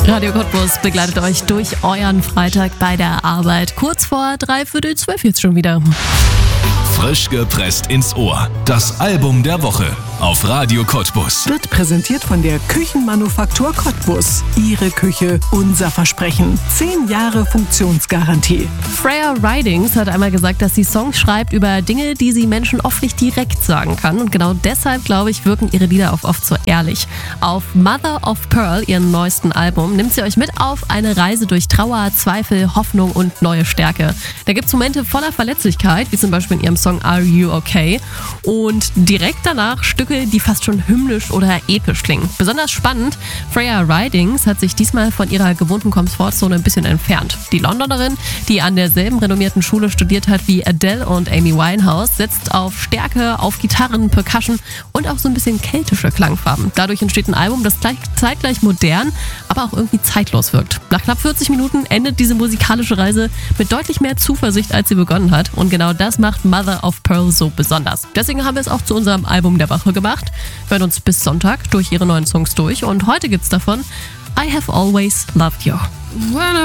Radio Cottbus begleitet euch durch euren Freitag bei der Arbeit. Kurz vor 11:45 jetzt schon wieder. Frisch gepresst ins Ohr. Das Album der Woche auf Radio Cottbus. Wird präsentiert von der Küchenmanufaktur Cottbus. Ihre Küche, unser Versprechen. 10 Jahre Funktionsgarantie. Freya Ridings hat einmal gesagt, dass sie Songs schreibt über Dinge, die sie Menschen oft nicht direkt sagen kann. Und genau deshalb, glaube ich, wirken ihre Lieder auch oft so ehrlich. Auf Mother of Pearl, ihrem neuesten Album, nimmt sie euch mit auf eine Reise durch Trauer, Zweifel, Hoffnung und neue Stärke. Da gibt es Momente voller Verletzlichkeit, wie zum Beispiel in ihrem Song Are You Okay? Und direkt danach Stücke, die fast schon hymnisch oder episch klingen. Besonders spannend, Freya Ridings hat sich diesmal von ihrer gewohnten Komfortzone ein bisschen entfernt. Die Londonerin, die an derselben renommierten Schule studiert hat wie Adele und Amy Winehouse, setzt auf Stärke, auf Gitarren, Percussion und auch so ein bisschen keltische Klangfarben. Dadurch entsteht ein Album, das zeitgleich modern, aber auch irgendwie zeitlos wirkt. Nach knapp 40 Minuten endet diese musikalische Reise mit deutlich mehr Zuversicht, als sie begonnen hat. Und genau das macht Mother of Pearl so besonders. Deswegen haben wir es auch zu unserem Album der Woche gemacht. Wir hören uns bis Sonntag durch ihre neuen Songs durch. Und heute gibt's davon I Have Always Loved You.